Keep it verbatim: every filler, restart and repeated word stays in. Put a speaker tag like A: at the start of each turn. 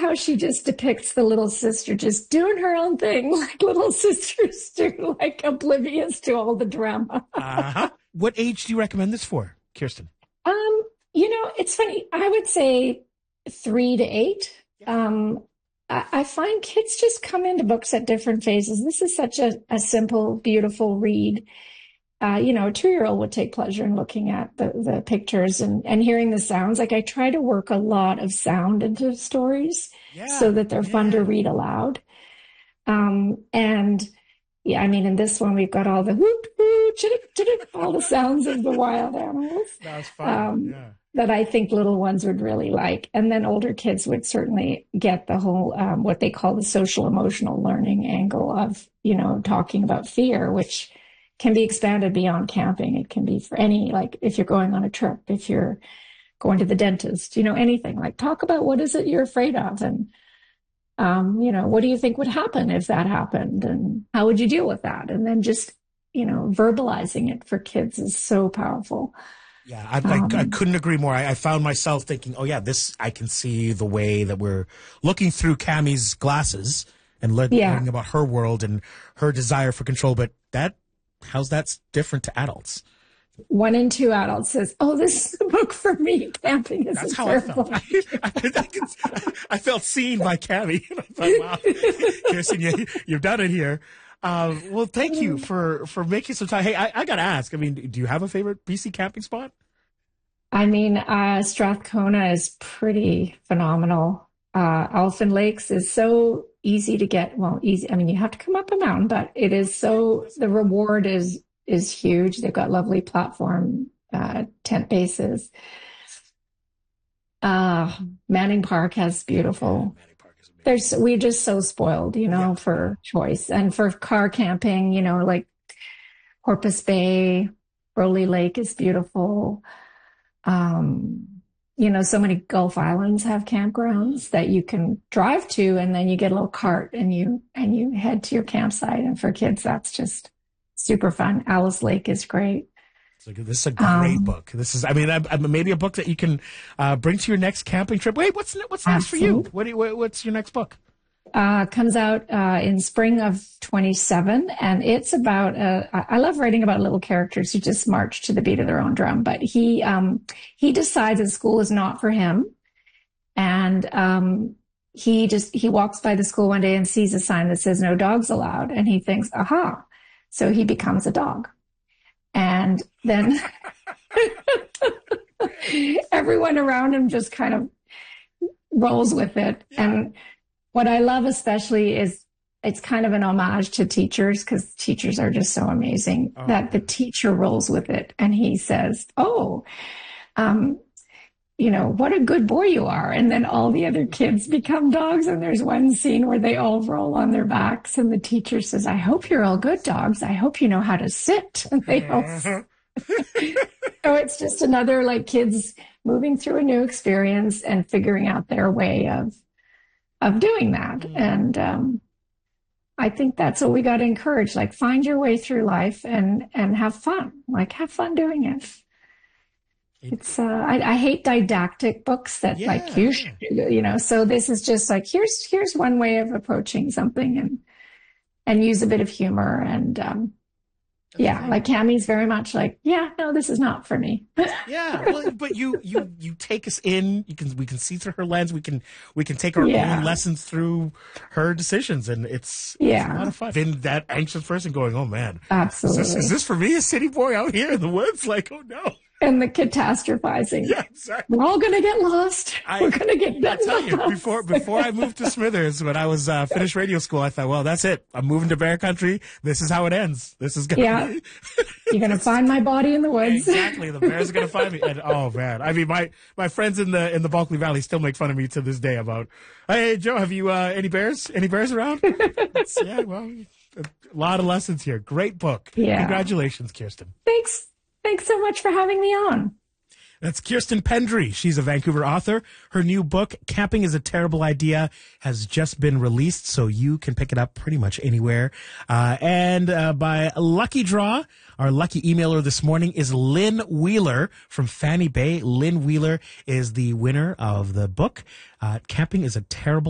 A: how she just depicts the little sister just doing her own thing, like little sisters do, like oblivious to all the drama.
B: uh-huh. What age do you recommend this for, Kirsten?
A: Um, you know, it's funny. I would say three to eight. Um, I, I find kids just come into books at different phases. This is such a, a simple, beautiful read. Uh, you know, a two-year-old would take pleasure in looking at the, the pictures and, and hearing the sounds. Like I try to work a lot of sound into stories
B: Yeah,
A: so that they're
B: yeah.
A: fun to read aloud. Um, and yeah, I mean, in this one, we've got all the hoot, hoot, chitip, chitip, all the sounds of the wild animals.
B: That was fun.
A: Um,
B: yeah.
A: that I think little ones would really like. And then older kids would certainly get the whole, um, what they call the social emotional learning angle of, you know, talking about fear, which can be expanded beyond camping. It can be for any, like if you're going on a trip, if you're going to the dentist, you know, anything like talk about what is it you're afraid of? And, um, you know, what do you think would happen if that happened? And how would you deal with that? And then just, you know, verbalizing it for kids is so powerful.
B: Yeah, I, I, I couldn't agree more. I, I found myself thinking, oh, yeah, this, I can see the way that we're looking through Cammie's glasses and le-
A: Yeah.
B: learning about her world and her desire for control. But that, how's that different to adults?
A: One in two adults says, oh, this is a book for me. Camping is
B: That's
A: a
B: how I
A: terrible
B: felt. I, I, I, could- I felt seen by Cammie. And I thought, wow, Kirsten, you, you've done it here. Uh, well, thank you for, for making some time. Hey, I, I got to ask, I mean, do you have a favorite B C camping spot?
A: I mean, uh, Strathcona is pretty phenomenal. Uh, Elfin Lakes is so easy to get. Well, easy. I mean, you have to come up a mountain, but it is so, the reward is, is huge. They've got lovely platform, uh, tent bases. Uh, Manning Park has beautiful.
B: Manning Park is amazing.
A: There's, we're just so spoiled, you know,
B: Yeah.
A: for choice and for car camping, you know, like Porpoise Bay, Broly Lake is beautiful. Um, you know, so many Gulf Islands have campgrounds that you can drive to, and then you get a little cart and you, and you head to your campsite. And for kids, that's just super fun. Alice Lake is great.
B: So this is a great
A: Um,
B: book. This is, I mean, I, I, maybe a book that you can uh, bring to your next camping trip. Wait, what's ne- what's next for you?
A: Absolutely.
B: What, do you, what what's your next book?
A: Uh, comes out uh, in spring of twenty-seven, and it's about. Uh, I I love writing about little characters who just march to the beat of their own drum. But he um, he decides that school is not for him, and um, he just he walks by the school one day and sees a sign that says "No dogs allowed," and he thinks, "Aha!" So he becomes a dog, and then everyone around him just kind of rolls with it. And what I love especially is it's kind of an homage to teachers, because teachers are just so amazing,
B: Oh.
A: that the teacher rolls with it. And he says, oh, um, you know, what a good boy you are. And then all the other kids become dogs. And there's one scene where they all roll on their backs. And the teacher says, I hope you're all good dogs. I hope you know how to sit. And they all sit. So it's just another, like, kids moving through a new experience and figuring out their way of of doing that. Mm. And um, I think that's what we got to encourage. Like, find your way through life and and have fun. Like, have fun doing it. It's uh, I, I hate didactic books that
B: Yeah,
A: like you should, you know. So this is just like here's here's one way of approaching something, and and use a bit of humor and. Um, Yeah, like Cammie's very much like, yeah, no, this is not for me.
B: Yeah, well, but you you you take us in. You can we can see through her lens. We can we can take our
A: Yeah.
B: own lessons through her decisions, and it's,
A: Yeah.
B: it's a lot of fun. Been that anxious person going, oh man,
A: Absolutely.
B: is this, is this for me, a city boy out here in the woods? Like, oh no.
A: And the catastrophizing.
B: Yeah, exactly.
A: We're all going to get lost.
B: I-
A: We're going to get
B: I
A: lost.
B: tell you, before before I moved to Smithers, when I was uh, finished radio school, I thought, well, that's it. I'm moving to Bear Country. This is how it ends. This is gonna
A: Yeah.
B: be
A: You're going to find my body in the woods.
B: exactly. The bears are gonna find me. And oh man, I mean, my my friends in the in the Bulkley Valley still make fun of me to this day about, hey Joe, have you uh, any bears? Any bears around? It's, yeah, well, a lot of lessons here. Great book.
A: Yeah.
B: Congratulations, Kirsten.
A: Thanks. Thanks so much for having me on.
B: That's Kirsten Pendry. She's a Vancouver author. Her new book, Camping is a Terrible Idea, has just been released, so you can pick it up pretty much anywhere. Uh, and uh, by lucky draw, our lucky emailer this morning is Lynn Wheeler from Fanny Bay. Lynn Wheeler is the winner of the book. Uh, Camping is a Terrible